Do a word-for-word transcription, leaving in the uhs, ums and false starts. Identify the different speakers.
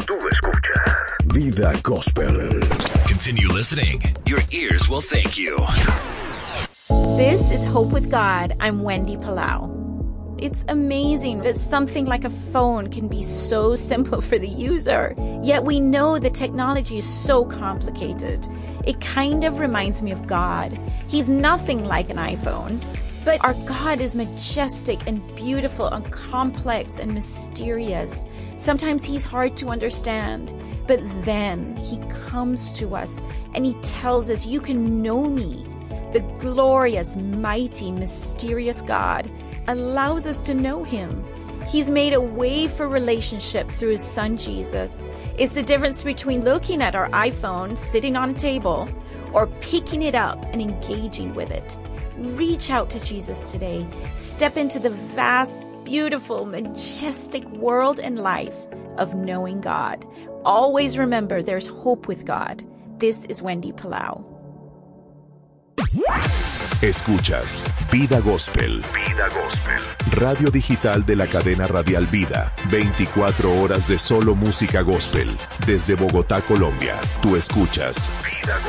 Speaker 1: Tú escuchas Vida Gospel.
Speaker 2: Continue listening. Your ears will thank you.
Speaker 3: This is Hope with God. I'm Wendy Palau. It's amazing that something like a phone can be so simple for the user, yet we know the technology is so complicated. It kind of reminds me of God. He's nothing like an iPhone, but our God is majestic and beautiful and complex and mysterious. Sometimes he's hard to understand, but then he comes to us and he tells us, you can know me. The glorious, mighty, mysterious God allows us to know him. He's made a way for relationship through his son, Jesus. It's the difference between looking at our iPhone sitting on a table or picking it up and engaging with it. Reach out to Jesus today. Step into the vast, beautiful, majestic world and life of knowing God. Always remember there's hope with God. This is Wendy Palau.
Speaker 1: Escuchas Vida Gospel. Vida Gospel. Radio digital de la cadena radial Vida. veinticuatro horas de solo música gospel. Desde Bogotá, Colombia. Tú escuchas Vida Gospel.